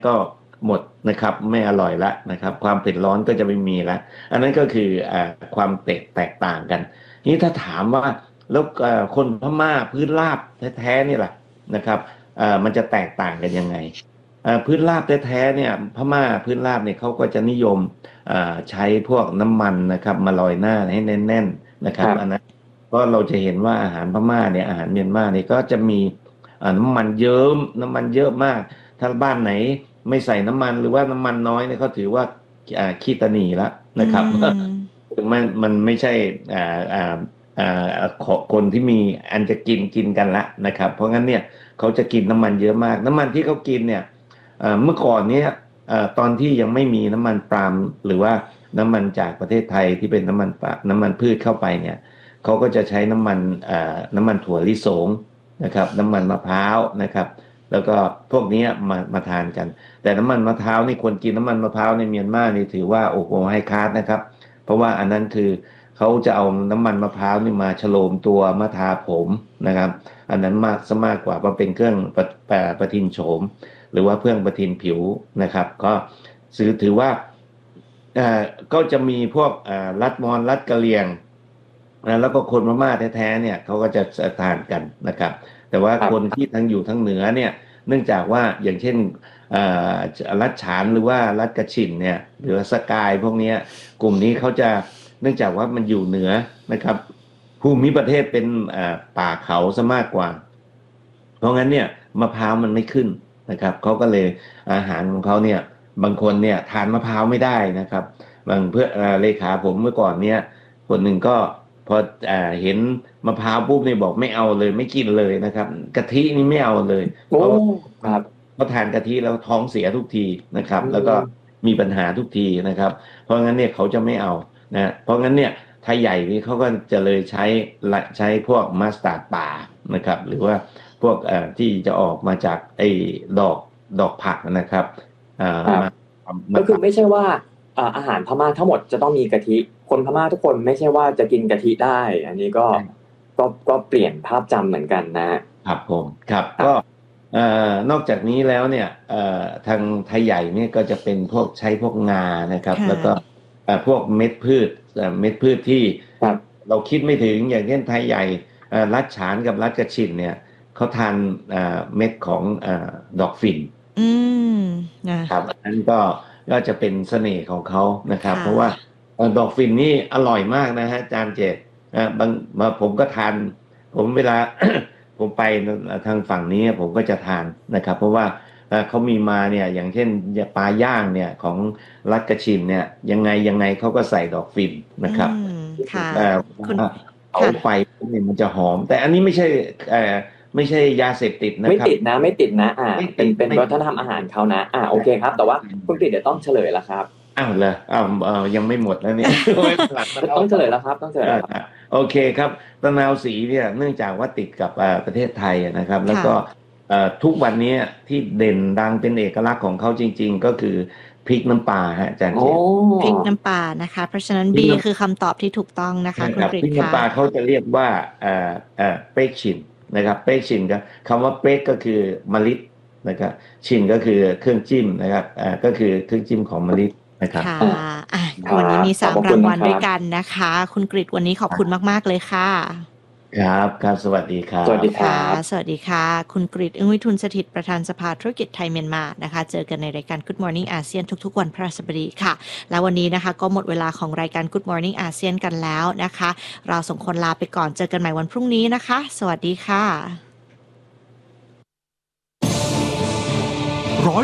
ก็หมดนะครับไม่อร่อยละนะครับความเผ็ดร้อนก็จะไม่มีละอันนั้นก็คือความแตกต่างกันนี้ถ้าถามว่าแล้วคนพม่าพื้นราบแท้ๆนี่แหละนะครับมันจะแตกต่างกันยังไงพื้นราบแท้ๆเนี่ยพม่าพื้นราบเนี่ยเขาก็จะนิยมใช้พวกน้ำมันนะครับมาลอยหน้าให้แน่นๆนะครับอันนั้นเพราะเราจะเห็นว่าอาหารพม่าเนี่ยอาหารเมียนมาเนี่ยก็จะมีน้ำมันเยิ้มน้ำมันเยอะมากถ้าบ้านไหนไม่ใส่น้ำมันหรือว่าน้ำมันน้อยเนี่ยเขาถือว่าขี้ตาหนีแล้วนะครับมันไม่ใช่อ่าอ่าคนที่มีอันจะกินกันละนะครับเพราะงั้นเนี่ยเขาจะกินน้ำมันเยอะมากน้ำมันที่เขากินเนี่ยเมื่อก่อนเนี่ยตอนที่ยังไม่มีน้ำมันปาล์มหรือว่าน้ำมันจากประเทศไทยที่เป็นน้ำมันพืชเข้าไปเนี่ยเขาก็จะใช้น้ำมันถั่วลิสงนะครับน้ำมันมะพร้าวนะครับแล้วก็พวกนี้มาทานกันแต่น้ำมันมะพร้าวนี่คนกินน้ำมันมะพร้าวในเมียนมานี่ถือว่าโอ้โหไฮคลาสนะครับเพราะว่าอันนั้นคือเขาจะเอาน้ำมันมะพร้าวนี่มาโฉลมตัวมาทาผมนะครับอันนั้นมากกว่าเพราะเป็นเครื่องประทินโฉมหรือว่าเครื่องประทินผิวนะครับก็ถือว่าเอ่อก็จะมีพวกรัฐมอญรัฐกะเหรี่ยงแล้วก็คนพม่าแท้ๆเนี่ยเขาก็จะทานกันนะครับแต่ว่าคนที่ทั้งอยู่ทั้งเหนือเนี่ยเนื่องจากว่าอย่างเช่นเอ่อรัฐฉานหรือว่ารัฐกะฉินเนี่ยหรือสกายพวกนี้กลุ่มนี้เขาจะเนื่องจากว่ามันอยู่เหนือนะครับภูมิประเทศเป็นป่าเขาซะมากกว่าเพราะงั้นเนี่ยมะพร้าวมันไม่ขึ้นนะครับเขาก็เลยอาหารของเขาเนี่ยบางคนเนี่ยทานมะพร้าวไม่ได้นะครับบางเพื่อเลขาผมเมื่อก่อนเนี่ยคนหนึ่งก็พอเห็นมะพร้าวปุ๊บเนี่ยบอกไม่เอาเลยไม่กินเลยนะครับกะทินี่ไม่เอาเลยโอ้เพราะว่าครับเขาทานกะทิแล้วท้องเสียทุกทีนะครับแล้วก็มีปัญหาทุกทีนะครับเพราะงั้นเนี่ยเขาจะไม่เอานะเพราะงั้นเนี่ยไทยใหญ่นี่เขาก็จะเลยใช้พวกมัสตาร์ดป่านะครับหรือว่าพวกที่จะออกมาจากไอ้ดอกดอกผักนะครับครับมาก็คือตัดไม่ใช่ว่าอาหารพม่าทั้งหมดจะต้องมีกะทิคนพม่าทุกคนไม่ใช่ว่าจะกินกะทิได้อันนี้ก็เปลี่ยนภาพจำเหมือนกันครับผมครับก็ครับนอกจากนี้แล้วเนี่ยทางไทยใหญ่เนี่ยก็จะเป็นพวกใช้พวกงานะครับค่ะแล้วก็พวกเม็ดพืชเม็ดพืชที่ครับเราคิดไม่ถึงอย่างเช่นไทยใหญ่รัฐฉานกับรัฐกระฉินเนี่ยเขาทานเม็ดของดอกฝิ่นอืมนะครับอันนั้นก็จะเป็นเสน่ห์ของเขานะครับค่ะเพราะว่าดอกฟินนี่อร่อยมากนะฮะจานเจตบางมาผมก็ทานผมเวลาผมไปทางฝั่งนี้ผมก็จะทานนะครับเพราะว่าเขามีมาเนี่ยอย่างเช่นปลาย่างเนี่ยของรัฐกระชินเนี่ยยังไงเขาก็ใส่ดอกฟินอืนะครับมค่ะเอ่อคุณเผาค่ะไฟเนี่ยมันจะหอมแต่อันนี้เอ่อไม่ใช่ยาเสพติดนะครับไม่ติดนะเป็นไม่ติดวัฒนธรรมอาหารเขานะโอเคครับแต่ว่าคุณกฤษเดี๋ยวต้องเฉลยแล้วครับอ้าวเหรออ้าวยังไม่หมดแล้วเนี่ยไม่เป็นหลังมาเล่าต้องเฉต่อลยแล้วครับต้องเฉลยอ่าแล้วครับโอเคครับตะนาวศรีเนี่ยเนื่องจากว่าติดกับประเทศไทยนะครับแล้วค่ะก็ทุกวันนี้ที่เด่นดังเป็นเอกลักษณ์ของเขาจริงๆก็คือพริกน้ำปลาฮะอาจารย์โอ้เจตพริกน้ำปลานะคะ เพราะฉะนั้นพริ B กน้คือคำตอบที่ถูกต้องนะำคะคุณนะครับพริกกฤษค่ะน้ำปลาเขาจะเรียกว่าเป๊กชินนะครับเป๊กชินก็คำว่าเป๊กก็คือมะลินะครับชินก็คือเครื่องจิ้มนะครับก็คือเครื่องจิ้มของมะลินะครับค่ะอ่ะครัวันนี้มีขอบพระ 3 คุรางวัลด้วยณนะครับกันนะคะ คุณกฤษวันนี้ขอบคุณมากๆเลยค่ะครับครับสวัสดีครัสวัสดีบครัค่ะบสวัสดีค่ะคุณกฤษอึ้งวิทูลสถิตประธานสภาธุรกิจไทยเมียนมานะคะเจอกันในรายการ Good Morning อาเซียนทุกๆวันพฤหัสบดีค่ะแล้ววันนี้นะคะก็หมดเวลาของรายการ Good Morning อาเซียนกันแล้วนะคะเราส่งคนลาไปก่อนเจอกันใหม่วันพรุ่งนี้นะคะสวัสดีค่ะ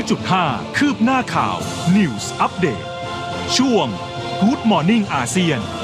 100.5 คืบหน้าข่าว News Update ช่วง Good Morning อาเซียน